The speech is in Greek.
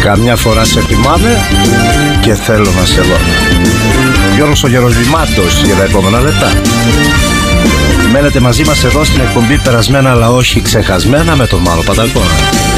Καμιά φορά σε θυμάμαι και θέλω να σε δω. Γιώργος ο Γεροσβημάτος για τα επόμενα λεπτά. Μένετε μαζί μας εδώ στην εκπομπή Περασμένα αλλά όχι ξεχασμένα με τον Μάνο Παντακόνα.